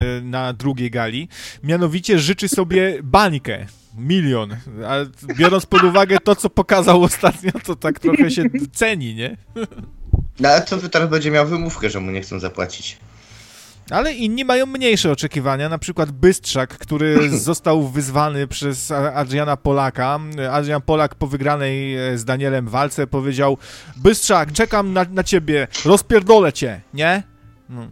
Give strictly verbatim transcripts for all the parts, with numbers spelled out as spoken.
na drugiej gali, mianowicie życzy sobie bańkę, milion, a biorąc pod uwagę to, co pokazał ostatnio, to tak trochę się ceni, nie? No ale to teraz będzie miał wymówkę, że mu nie chcą zapłacić. Ale inni mają mniejsze oczekiwania, na przykład Bystrzak, który został wyzwany przez Adriana Polaka. Adrian Polak po wygranej z Danielem walce powiedział: Bystrzak, czekam na, na ciebie, rozpierdolę cię, nie? No.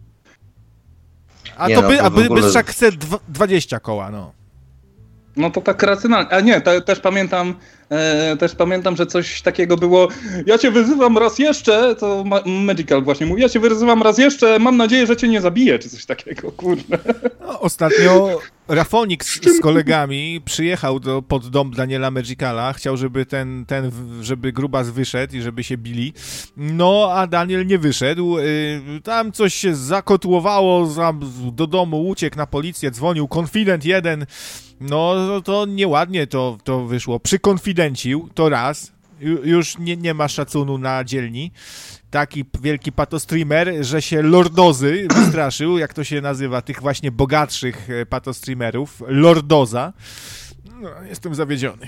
A, nie to no, by, to a by, ogóle... Bystrzak chce dwa, dwadzieścia koła, no. No to tak racjonalnie. A nie, te, też pamiętam, e, też pamiętam, że coś takiego było. Ja cię wyzywam raz jeszcze, to Ma- Magical właśnie mówi, ja cię wyzywam raz jeszcze, mam nadzieję, że cię nie zabiję, czy coś takiego, kurde. No, ostatnio Rafonix z, z kolegami przyjechał do, pod dom Daniela Magicala, chciał, żeby ten, ten, żeby Grubas wyszedł i żeby się bili. No, a Daniel nie wyszedł. Y, tam coś się zakotłowało, za, do domu uciekł na policję, dzwonił konfident jeden. No, to nieładnie to, to wyszło. Przykonfidencił, to raz. Ju, już nie, nie ma szacunu na dzielni. Taki wielki patostreamer, że się Lordozy wystraszył, jak to się nazywa, tych właśnie bogatszych patostreamerów. Lordoza. No, jestem zawiedziony.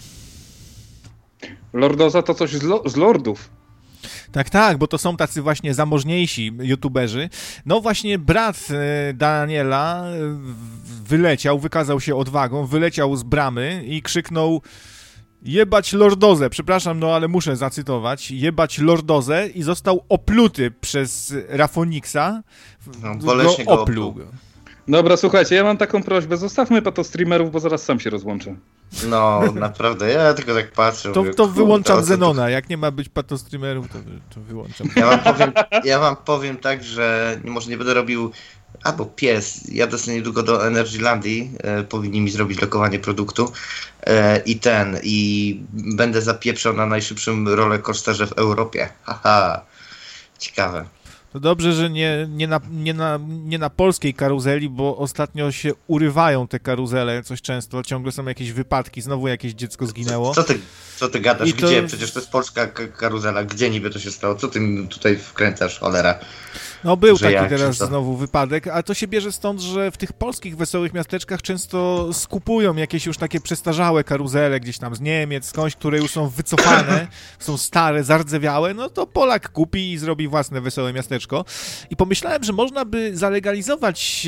Lordoza to coś z, lo- z lordów. Tak, tak, bo to są tacy właśnie zamożniejsi youtuberzy. No właśnie brat Daniela wyleciał, wykazał się odwagą, wyleciał z bramy i krzyknął: jebać Lordozę, przepraszam, no ale muszę zacytować, jebać Lordozę, i został opluty przez Rafoniksa. No, boleśnie go opluł. Dobra, słuchajcie, ja mam taką prośbę, zostawmy patostreamerów, bo zaraz sam się rozłączę. No, naprawdę, ja tylko tak patrzę. To, mówię, to wyłączam kurde, Zenona, to... jak nie ma być patostreamerów, to, to wyłączam. Ja wam, powiem, ja wam powiem tak, że może nie będę robił, albo pies, jadę sobie niedługo do Energylandii, e, powinni mi zrobić lokowanie produktu e, i ten, i będę zapieprzał na najszybszym rollercoasterze w Europie. Haha, ciekawe. To dobrze, że nie, nie, na, nie, na, nie na polskiej karuzeli, bo ostatnio się urywają te karuzele coś często, ciągle są jakieś wypadki, znowu jakieś dziecko zginęło. Co ty, co ty gadasz? I to... Gdzie? Przecież to jest polska k- karuzela. Gdzie niby to się stało? Co ty tutaj wkręcasz, cholera? No był że taki jak, teraz to... znowu wypadek, a to się bierze stąd, że w tych polskich wesołych miasteczkach często skupują jakieś już takie przestarzałe karuzele gdzieś tam z Niemiec, skądś, które już są wycofane, są stare, zardzewiałe, no to Polak kupi i zrobi własne wesołe miasteczko. I pomyślałem, że można by zalegalizować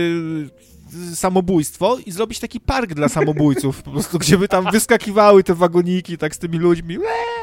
e, samobójstwo i zrobić taki park dla samobójców, po prostu, gdzie by tam wyskakiwały te wagoniki tak z tymi ludźmi.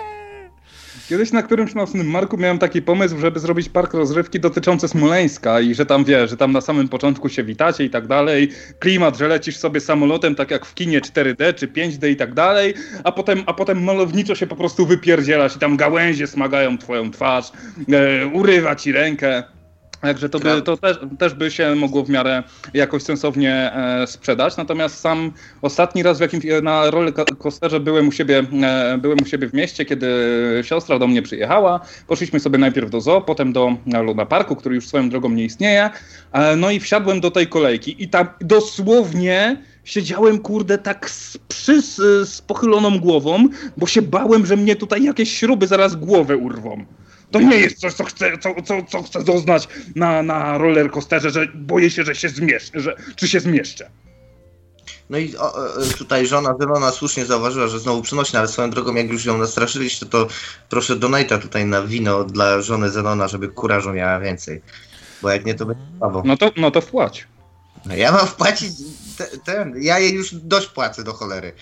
Kiedyś na którymś nocnym marku miałem taki pomysł, żeby zrobić park rozrywki dotyczący Smoleńska i że tam, wiesz, że tam na samym początku się witacie i tak dalej, klimat, że lecisz sobie samolotem tak jak w kinie cztery D czy pięć D i tak dalej, a potem, a potem malowniczo się po prostu wypierdzielasz i tam gałęzie smagają twoją twarz, e, urywa ci rękę. Także to, by, to też, też by się mogło w miarę jakoś sensownie e, sprzedać. Natomiast sam ostatni raz w jakim, na rollercoasterze byłem u siebie, e, byłem u siebie w mieście, kiedy siostra do mnie przyjechała. Poszliśmy sobie najpierw do zoo, potem do Luna Parku, który już swoją drogą nie istnieje. E, no i wsiadłem do tej kolejki i tam dosłownie siedziałem, kurde, tak z, przy, z, z pochyloną głową, bo się bałem, że mnie tutaj jakieś śruby zaraz głowę urwą. To nie jest coś, co chcę, co, co, co chcę doznać na, na rollercoasterze, że boję się, że się zmieszczę, że, czy się zmieszczę. No i o, tutaj żona Zelona słusznie zauważyła, że znowu przenośna, ale swoją drogą, jak już ją nastraszyliście, to proszę donata tutaj na wino dla żony Zelona, żeby kurażu miała więcej. Bo jak nie, to będzie słabo. No to, no to wpłać. No ja mam wpłacić te, ten, ja jej już dość płacę do cholery.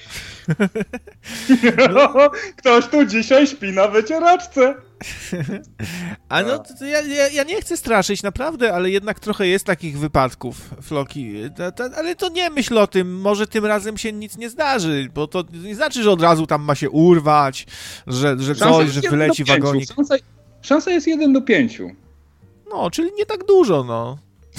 No, ktoś tu dzisiaj śpi na wycieraczce. A no, to, to ja, ja, ja nie chcę straszyć, naprawdę, ale jednak trochę jest takich wypadków, Floki. To, to, ale to nie myśl o tym, może tym razem się nic nie zdarzy, bo to nie znaczy, że od razu tam ma się urwać, że, że coś, że wyleci wagonik. Szansa, szansa jest jeden do pięciu. No, czyli nie tak dużo, no.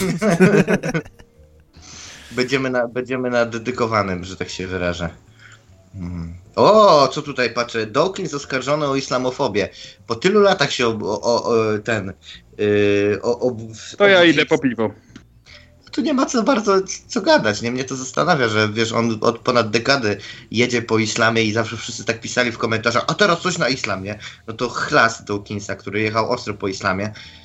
Będziemy na, będziemy na dedykowanym, że tak się wyrażę. Hmm. O, co tutaj patrzę? Dawkins oskarżony o islamofobię. Po tylu latach się o, o, o ten... Yy, o, o, to ja idę po piwo. Tu nie ma co bardzo co gadać, nie? Mnie to zastanawia, że wiesz, on od ponad dekady jedzie po islamie i zawsze wszyscy tak pisali w komentarzach, a teraz coś na islam, nie? No to chlas Dawkinsa, który jechał ostro po islamie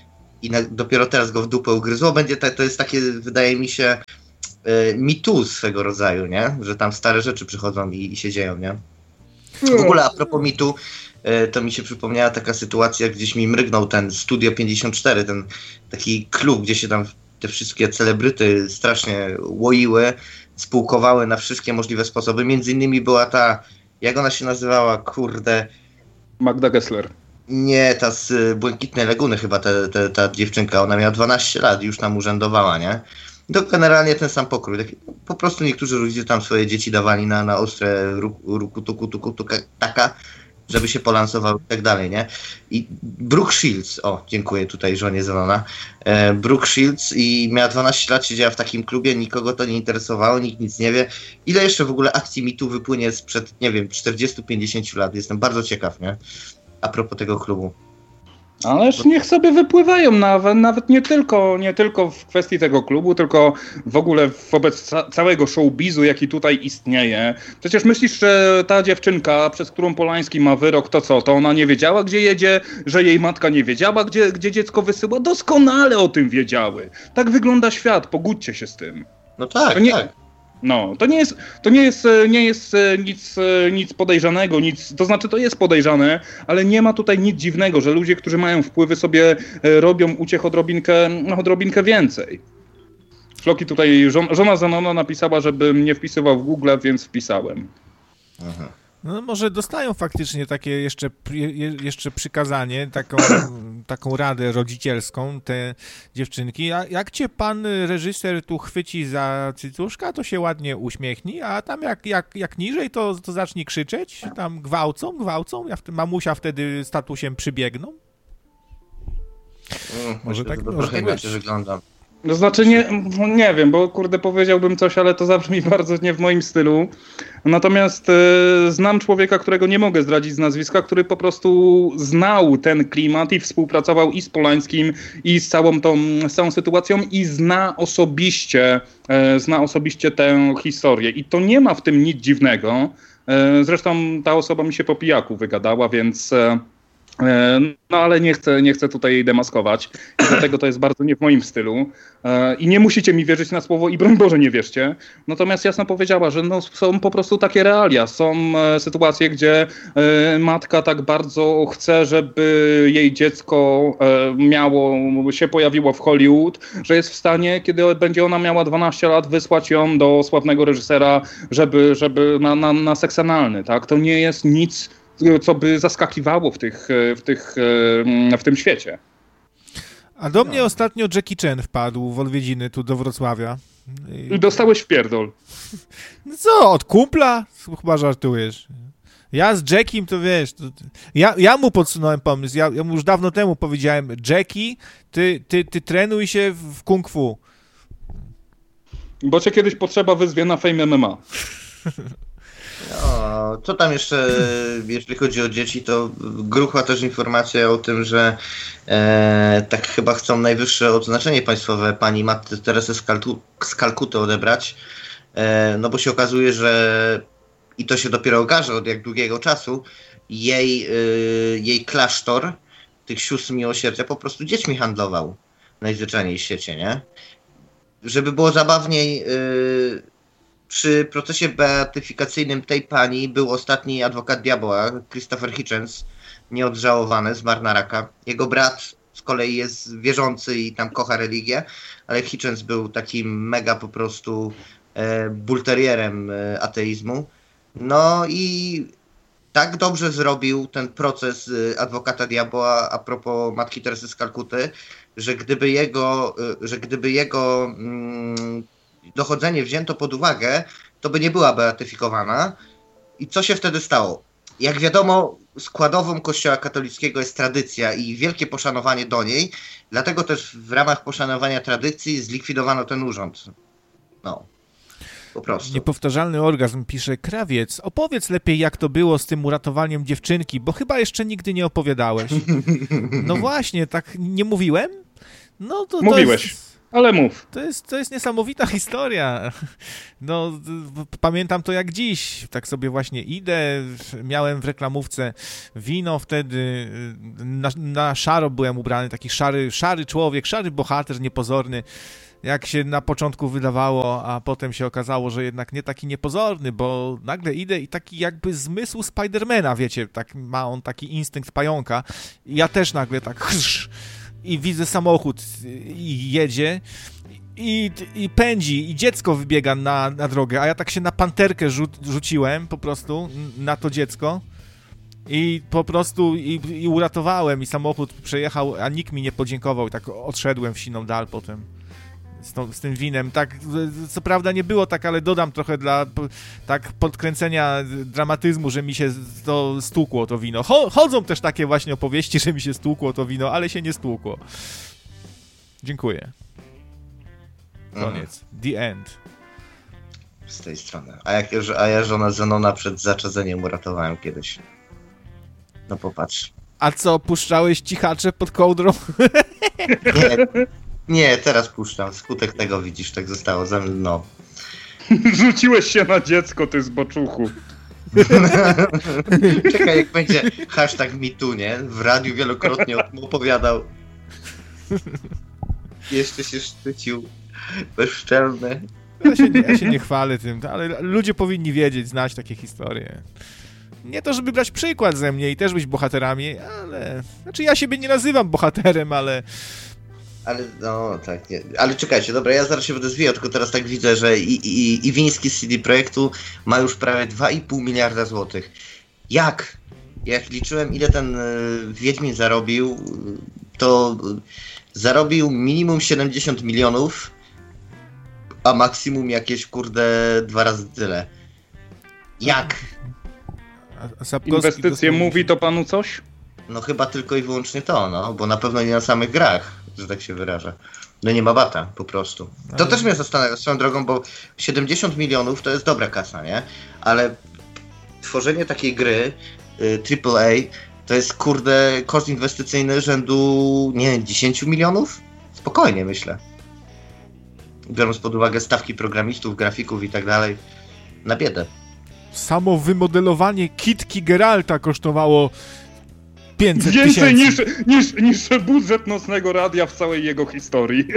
i na, dopiero teraz go w dupę ugryzło, będzie ta, to jest takie, wydaje mi się, y, Me Too swego rodzaju, nie? Że tam stare rzeczy przychodzą i, i się dzieją, nie? W ogóle a propos Me Too, y, to mi się przypomniała taka sytuacja, gdzieś mi mrygnął ten Studio pięćdziesiąt cztery, ten taki klub, gdzie się tam te wszystkie celebryty strasznie łoiły, spółkowały na wszystkie możliwe sposoby. Między innymi była ta, jak ona się nazywała, kurde... Magda Gessler. Nie, ta z Błękitnej Laguny chyba, te, te, ta dziewczynka, ona miała dwanaście lat i już tam urzędowała, nie? To generalnie ten sam pokrój. Tak, po prostu niektórzy ludzie tam swoje dzieci dawali na, na ostre ruku, tuku, tuku, tuka, taka, żeby się polansowały i tak dalej, nie? I Brooke Shields, o, dziękuję tutaj żonie Zenona, e, Brooke Shields i miała dwanaście lat, siedziała w takim klubie, nikogo to nie interesowało, nikt nic nie wie. Ile jeszcze w ogóle akcji Me Too wypłynie sprzed, nie wiem, czterdziestu pięćdziesięciu lat? Jestem bardzo ciekaw, nie? A propos tego klubu. Ależ niech sobie wypływają, nawet, nawet nie, tylko, nie tylko w kwestii tego klubu, tylko w ogóle wobec ca- całego showbizu, jaki tutaj istnieje. Przecież myślisz, że ta dziewczynka, przez którą Polański ma wyrok, to co? To ona nie wiedziała, gdzie jedzie, że jej matka nie wiedziała, gdzie, gdzie dziecko wysyła? Doskonale o tym wiedziały. Tak wygląda świat, pogódźcie się z tym. No tak, to nie, tak. No, to nie jest, to nie jest, nie jest nic, nic podejrzanego, nic, to znaczy to jest podejrzane, ale nie ma tutaj nic dziwnego, że ludzie, którzy mają wpływy, sobie robią uciech odrobinkę, no, odrobinkę więcej. Floki tutaj, żon, żona Zenona napisała, żebym nie wpisywał w Google, więc wpisałem. Aha. No może dostają faktycznie takie jeszcze, jeszcze przykazanie, taką, taką radę rodzicielską te dziewczynki. A jak cię pan reżyser tu chwyci za cycuszka, to się ładnie uśmiechnij, a tam jak, jak, jak niżej, to, to zacznij krzyczeć, tam gwałcą, gwałcą, ja wtedy, mamusia wtedy statusem przybiegną. Mm, może tak, to może trochę inaczej wyglądam. No znaczy nie, nie wiem, bo kurde powiedziałbym coś, ale to zabrzmi bardzo nie w moim stylu. Natomiast e, znam człowieka, którego nie mogę zdradzić z nazwiska, który po prostu znał ten klimat i współpracował i z Polańskim, i z całą tą z całą sytuacją i zna osobiście, e, zna osobiście tę historię. I to nie ma w tym nic dziwnego. E, zresztą ta osoba mi się po pijaku wygadała, więc... E, No ale nie chcę, nie chcę tutaj jej demaskować, dlatego to jest bardzo nie w moim stylu i nie musicie mi wierzyć na słowo i broń Boże nie wierzcie. Natomiast jasno powiedziała, że no, są po prostu takie realia, są sytuacje, gdzie matka tak bardzo chce, żeby jej dziecko miało, się pojawiło w Hollywood, że jest w stanie, kiedy będzie ona miała dwanaście lat, wysłać ją do sławnego reżysera, żeby, żeby na, na, na seks analny, tak? To nie jest nic, co by zaskakiwało w, tych, w, tych, w tym świecie. A do mnie no. ostatnio Jackie Chan wpadł w odwiedziny tu do Wrocławia. I dostałeś w pierdol. No co, od kumpla? Chyba żartujesz. Ja z Jackiem to wiesz, to, ja, ja mu podsunąłem pomysł, ja, ja mu już dawno temu powiedziałem, Jackie, ty, ty, ty trenuj się w kung fu. Bo cię kiedyś potrzeba wyzwie na Fame M M A. No, co tam jeszcze, jeżeli chodzi o dzieci, to gruchła też informacja o tym, że e, tak chyba chcą najwyższe odznaczenie państwowe pani Matce Teresy z, Kaltu, z Kalkuty odebrać, e, no bo się okazuje, że i to się dopiero okaże od jak długiego czasu, jej, e, jej klasztor tych sióstr miłosierdzia po prostu dziećmi handlował najzwyczajniej w świecie, nie? Żeby było zabawniej, e, przy procesie beatyfikacyjnym tej pani był ostatni adwokat diabła, Christopher Hitchens, nieodżałowany, zmarł na raka. Jego brat z kolei jest wierzący i tam kocha religię, ale Hitchens był takim mega po prostu e, bulterierem e, ateizmu. No i tak dobrze zrobił ten proces e, adwokata diabła a propos Matki Teresy z Kalkuty, że gdyby jego, e, że gdyby jego mm, dochodzenie wzięto pod uwagę, to by nie była beatyfikowana. I co się wtedy stało? Jak wiadomo, składową Kościoła katolickiego jest tradycja i wielkie poszanowanie do niej, dlatego też w ramach poszanowania tradycji zlikwidowano ten urząd. No, po prostu. Niepowtarzalny orgazm, pisze Krawiec. Opowiedz lepiej, jak to było z tym uratowaniem dziewczynki, bo chyba jeszcze nigdy nie opowiadałeś. No właśnie, tak nie mówiłem? No to Mówiłeś. To jest... Ale mów. To jest, to jest niesamowita historia. No, pamiętam to jak dziś. Tak sobie właśnie idę, miałem w reklamówce wino wtedy, na, na szaro byłem ubrany, taki szary, szary człowiek, szary bohater, niepozorny. Jak się na początku wydawało, a potem się okazało, że jednak nie taki niepozorny, bo nagle idę i taki jakby zmysł Spidermana, wiecie, tak ma on taki instynkt pająka. I ja też nagle tak chrz, i widzę samochód i jedzie i, i pędzi i dziecko wybiega na, na drogę, a ja tak się na panterkę rzu, rzuciłem po prostu na to dziecko i po prostu i, i uratowałem i samochód przejechał, a nikt mi nie podziękował i tak odszedłem w siną dal potem. Z, tą, z tym winem, tak, co prawda nie było tak, ale dodam trochę dla tak podkręcenia dramatyzmu, że mi się to stłukło to wino. Chodzą też takie właśnie opowieści, że mi się stłukło to wino, ale się nie stłukło. Dziękuję. Koniec. The end. Z tej strony. A, jak, a ja żona Zenona przed zaczadzeniem uratowałem kiedyś. No popatrz. A co, puszczałeś cichacze pod kołdrą? Nie. Nie, teraz puszczam. Skutek tego, widzisz, tak zostało ze mną. No. Rzuciłeś się na dziecko, ty zboczuchu. Czekaj, jak będzie hashtag MeToo, nie? W radiu wielokrotnie o tym opowiadał. Jeszcze się szczycił. Bezczelny. Ja się, ja się nie chwalę tym, ale ludzie powinni wiedzieć, znać takie historie. Nie to, żeby brać przykład ze mnie i też być bohaterami, ale... Znaczy, ja siebie nie nazywam bohaterem, ale... Ale no tak, nie. Ale czekajcie, dobra, ja zaraz się będę zwijał, tylko teraz tak widzę, że i, i, Iwiński z C D Projektu ma już prawie dwa i pół miliarda złotych. Jak? Jak liczyłem, ile ten y, Wiedźmin zarobił, to y, zarobił minimum siedemdziesiąt milionów, a maksimum jakieś, kurde, dwa razy tyle. Jak? Inwestycje mówi to panu coś? No chyba tylko i wyłącznie to, no, bo na pewno nie na samych grach, że tak się wyrażę. No nie ma bata, po prostu. To ale... też mnie zastanawia swoją drogą, bo siedemdziesiąt milionów to jest dobra kasa, nie? Ale tworzenie takiej gry y, triple A to jest, kurde, koszt inwestycyjny rzędu, nie wiem, dziesięć milionów? Spokojnie, myślę. Biorąc pod uwagę stawki programistów, grafików i tak dalej, na biedę. Samo wymodelowanie kitki Geralta kosztowało pięćset Więcej tysięcy. niż, niż, niż budżet Nocnego Radia w całej jego historii.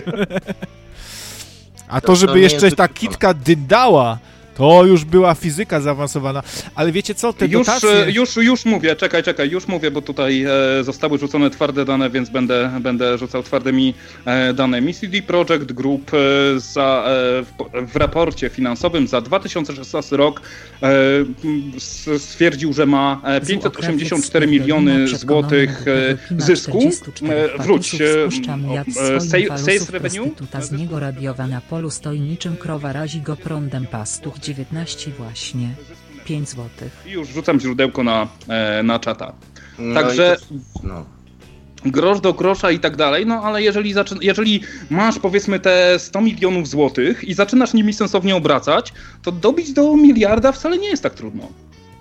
A to, żeby to jeszcze ta kitka dyndała, to już była fizyka zaawansowana. Ale wiecie co, te już, dotacje... Już, już mówię, czekaj, czekaj, już mówię, bo tutaj e, zostały rzucone twarde dane, więc będę, będę rzucał twardymi e, danymi. C D Projekt Group e, za, e, w, w raporcie finansowym za dwa tysiące szesnasty rok e, stwierdził, że ma pięćset osiemdziesiąt cztery miliony złotych e, zysku. E, wróć, e, sales revenue. Z niego radiowa na polu stoi niczym krowa, razi go prądem pastuch. dziewiętnaście właśnie, pięć złotych. Już rzucam źródełko na, e, na czata. No Także to, no. grosz do grosza i tak dalej, no ale jeżeli, zaczy- jeżeli masz powiedzmy te sto milionów złotych i zaczynasz nimi sensownie obracać, to dobić do miliarda wcale nie jest tak trudno.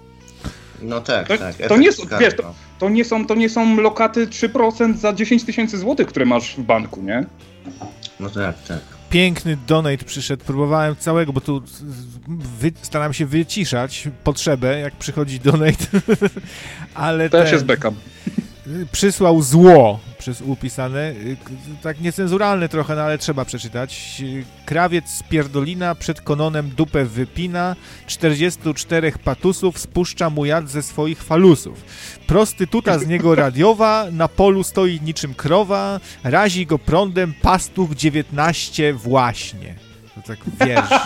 No tak, to, tak. To nie, wiesz, to, to, nie są, to nie są lokaty trzy procent za dziesięć tysięcy złotych, które masz w banku, nie? No tak, tak. Piękny donate przyszedł, próbowałem całego, bo tu wy, staram się wyciszać potrzebę, jak przychodzi donate, ale to ja ten, się zbekam. Przysłał zło, przez upisane, tak niecenzuralne trochę, no ale trzeba przeczytać. Krawiec z Pierdolina przed kononem dupę wypina, czterdziestu czterech patusów spuszcza mu jad ze swoich falusów. Prostytuta z niego radiowa, na polu stoi niczym krowa, razi go prądem pastuch dziewiętnaście właśnie. To tak wiesz.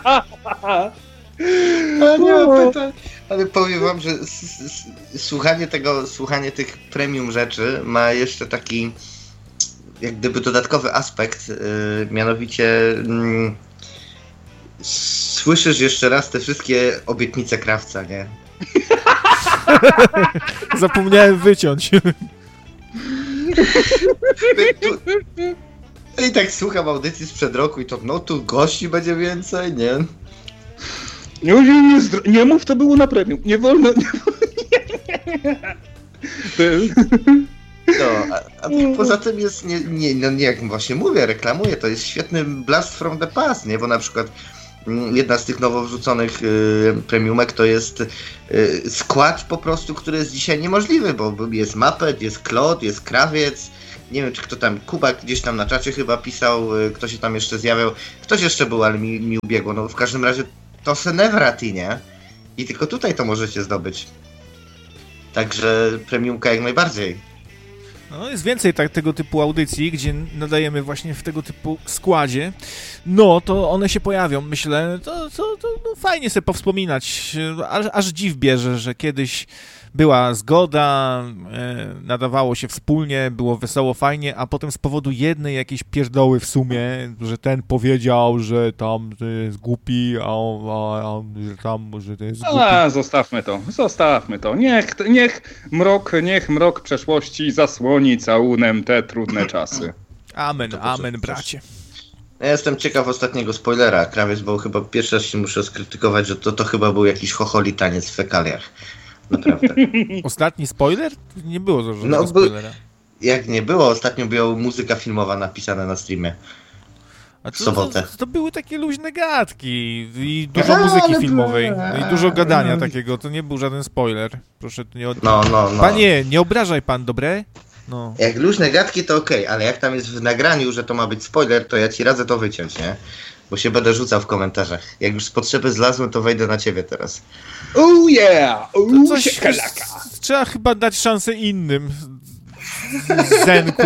A nie mam pytań. Ale powiem wam, że s- s- słuchanie tego, słuchanie tych premium rzeczy ma jeszcze taki jak gdyby dodatkowy aspekt, yy, mianowicie yy, słyszysz jeszcze raz te wszystkie obietnice krawca, nie? Zapomniałem wyciąć. I tak słucham audycji sprzed roku i to no tu gości będzie więcej, nie? Nie, nie, nie, zdro- nie mów, to było na premium. Nie wolno. Nie, nie, nie. to, a, a poza tym jest, nie, nie, no nie, jak właśnie mówię, reklamuję, to jest świetny blast from the past, nie? Bo na przykład jedna z tych nowo wrzuconych y, premiumek to jest y, skład po prostu, który jest dzisiaj niemożliwy, bo jest Muppet, jest Claude, jest Krawiec, nie wiem czy kto tam, Kuba gdzieś tam na czacie chyba pisał, y, kto się tam jeszcze zjawiał, ktoś jeszcze był, ale mi, mi ubiegło, no w każdym razie to Senevrati, nie? I tylko tutaj to możecie zdobyć. Także premiumka jak najbardziej. No, jest więcej tak, tego typu audycji, gdzie nadajemy właśnie w tego typu składzie. No, to one się pojawią, myślę. To, to, to no, fajnie sobie powspominać. Aż, aż dziw bierze, że kiedyś była zgoda, e, nadawało się wspólnie, było wesoło, fajnie, a potem z powodu jednej jakiejś pierdoły w sumie, że ten powiedział, że tam to jest głupi, a on, a on że tam, że to jest głupi. A, zostawmy to, zostawmy to. Niech, niech mrok, niech mrok przeszłości zasłoni całunem te trudne czasy. Amen, amen, bracie. Ja jestem ciekaw ostatniego spoilera. Krawiec, bo chyba pierwszy raz się muszę skrytykować, że to, to chyba był jakiś chocholi taniec w fekaliach. Naprawdę. Ostatni spoiler? Nie było żadnego no, spoilera. Jak nie było, ostatnio była muzyka filmowa napisana na streamie. A to, w sobotę. To, to były takie luźne gadki i dużo muzyki filmowej no i dużo gadania takiego. To nie był żaden spoiler. Proszę tu nie od... No, no, no. Panie, nie obrażaj pan, dobre? No. Jak luźne gadki to okej, okay, ale jak tam jest w nagraniu, że to ma być spoiler, to ja ci radzę to wyciąć, nie? Bo się będę rzucał w komentarzach. Jak już z potrzeby zlazłem, to wejdę na ciebie teraz. Oh yeah! Oh, coś, trzeba chyba dać szansę innym. Zenku.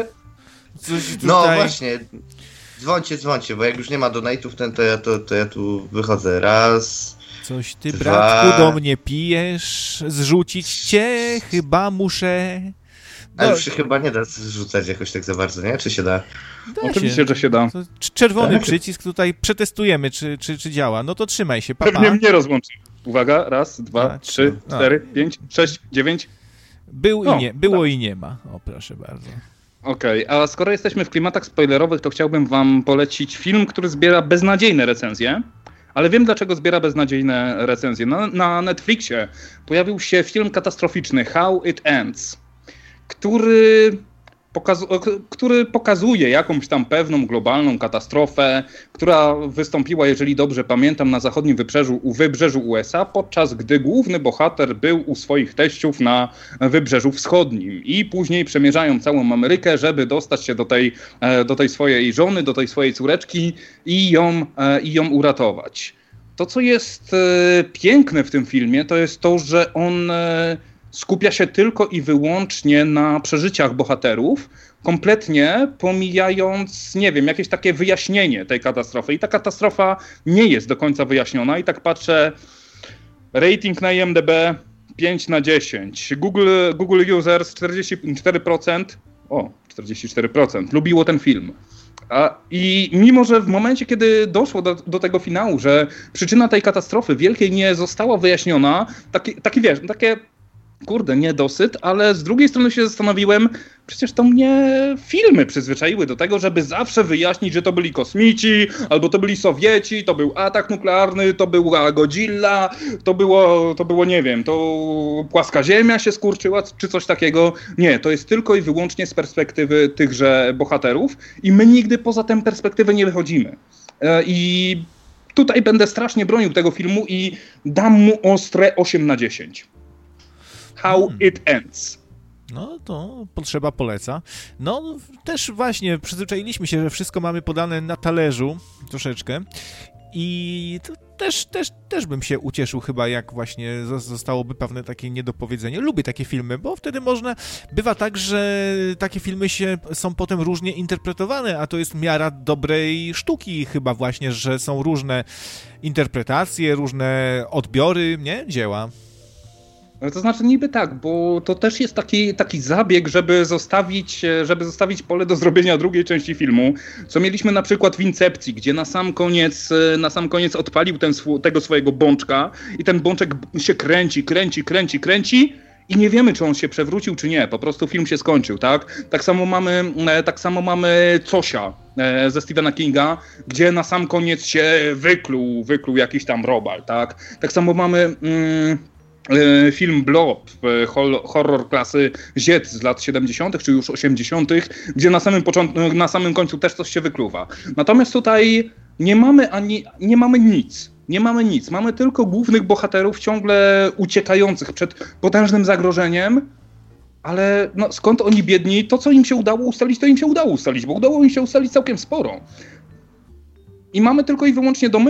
Coś tutaj... No właśnie. Dzwońcie, dzwońcie, bo jak już nie ma donate'ów, ten, to, ja, to, to ja tu wychodzę. Raz, Coś ty, dwa... bratku, do mnie pijesz, zrzucić cię chyba muszę. Ale No. już się chyba nie da zrzucać jakoś tak za bardzo, nie? Czy się da? Da Oczywiście, się. że się da. To czerwony Tak. przycisk tutaj, przetestujemy, czy, czy, czy działa. No to trzymaj się, papa. Pewnie mnie rozłączy. Uwaga, raz, dwa, A, trzy, a. cztery, pięć, sześć, dziewięć. Był No, i nie, było tak. i nie ma. O, proszę bardzo. Okej, okay, a skoro jesteśmy w klimatach spoilerowych, to chciałbym wam polecić film, który zbiera beznadziejne recenzje, ale wiem dlaczego zbiera beznadziejne recenzje. Na, na Netflixie pojawił się film katastroficzny How It Ends, który, pokazu- który pokazuje jakąś tam pewną globalną katastrofę, która wystąpiła, jeżeli dobrze pamiętam, na zachodnim wybrzeżu, wybrzeżu U S A, podczas gdy główny bohater był u swoich teściów na wybrzeżu wschodnim i później przemierzają całą Amerykę, żeby dostać się do tej, do tej swojej żony, do tej swojej córeczki i ją, i ją uratować. To, co jest piękne w tym filmie, to jest to, że on skupia się tylko i wyłącznie na przeżyciach bohaterów, kompletnie pomijając, nie wiem, jakieś takie wyjaśnienie tej katastrofy. I ta katastrofa nie jest do końca wyjaśniona. I tak patrzę, rating na I M D B pięć na dziesięć. Google, Google Users czterdzieści cztery procent, o, czterdzieści cztery procent lubiło ten film. A, I mimo, że w momencie, kiedy doszło do, do tego finału, że przyczyna tej katastrofy wielkiej nie została wyjaśniona, taki, taki wiesz, takie kurde, niedosyt, ale z drugiej strony się zastanowiłem, przecież to mnie filmy przyzwyczaiły do tego, żeby zawsze wyjaśnić, że to byli kosmici, albo to byli Sowieci, to był atak nuklearny, to była Godzilla, to było, to było nie wiem, to płaska ziemia się skurczyła, czy coś takiego. Nie, to jest tylko i wyłącznie z perspektywy tychże bohaterów i my nigdy poza tę perspektywę nie wychodzimy. I tutaj będę strasznie bronił tego filmu i dam mu ostre osiem na dziesięć. How It Ends. No to potrzeba poleca. No też właśnie przyzwyczailiśmy się, że wszystko mamy podane na talerzu troszeczkę i to też, też, też bym się ucieszył chyba, jak właśnie zostałoby pewne takie niedopowiedzenie. Lubię takie filmy, bo wtedy można, bywa tak, że takie filmy się są potem różnie interpretowane, a to jest miara dobrej sztuki chyba właśnie, że są różne interpretacje, różne odbiory, nie? Dzieła. To znaczy niby tak, bo to też jest taki, taki zabieg, żeby zostawić, żeby zostawić pole do zrobienia drugiej części filmu, co mieliśmy na przykład w Incepcji, gdzie na sam koniec, na sam koniec odpalił ten, tego swojego bączka i ten bączek się kręci, kręci, kręci, kręci i nie wiemy, czy on się przewrócił, czy nie. Po prostu film się skończył, tak? Tak samo mamy, tak samo mamy Cosia ze Stephena Kinga, gdzie na sam koniec się wykluł, wykluł jakiś tam robal, tak? Tak samo mamy... Mm, film Blob, horror klasy Z z lat siedemdziesiątych czy już osiemdziesiątych, gdzie na samym początku, na samym końcu też coś się wykluwa. Natomiast tutaj nie mamy ani, nie mamy nic. Nie mamy nic. Mamy tylko głównych bohaterów ciągle uciekających przed potężnym zagrożeniem, ale no, skąd oni biedni? To, co im się udało ustalić, to im się udało ustalić, bo udało im się ustalić całkiem sporo. I mamy tylko i wyłącznie domysły